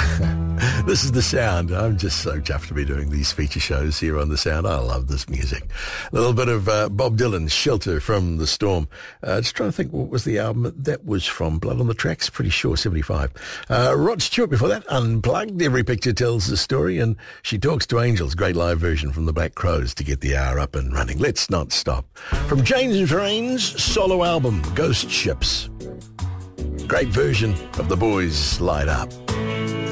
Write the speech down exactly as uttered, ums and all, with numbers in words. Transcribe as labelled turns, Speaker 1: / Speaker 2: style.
Speaker 1: This is The Sound. I'm just so chuffed to be doing these feature shows here on The Sound. I love this music. A little bit of uh, Bob Dylan's Shelter from the Storm. Uh, just trying to think, what was the album that was from? Blood on the Tracks? Pretty sure, seventy-five. Uh, Rod Stewart before that, Unplugged. Every picture tells the story, and She Talks to Angels. Great live version from the Black Crowes to get the hour up and running. Let's not stop. From James Rain's solo album, Ghost Ships. Great version of The Boys Light Up.